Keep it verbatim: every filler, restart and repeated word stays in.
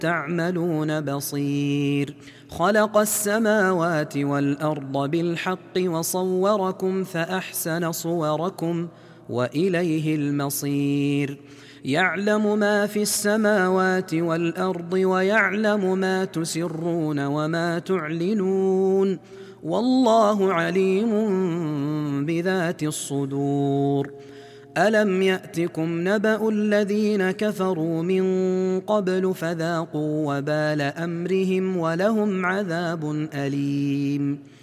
تعملون بصير. خلق السماوات والأرض بالحق وصوركم فأحسن صوركم وإليه المصير. يعلم ما في السماوات والأرض ويعلم ما تسرون وما تعلنون والله عليم بذات الصدور. ألم يأتكم نبأ الذين كفروا من قبل فذاقوا وبال أمرهم ولهم عذاب أليم.